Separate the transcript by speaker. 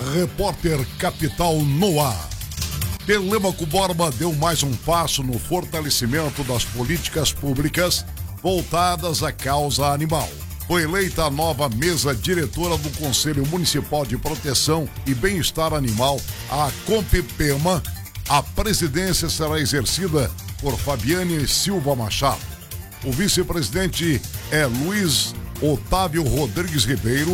Speaker 1: Repórter Capital no ar. Telêmaco Borba deu mais um passo no fortalecimento das políticas públicas voltadas à causa animal. Foi eleita a nova mesa diretora do Conselho Municipal de Proteção e Bem-Estar Animal, a COMPEPEMA. A presidência será exercida por Fabiane Silva Machado. O vice-presidente é Luiz Otávio Rodrigues Ribeiro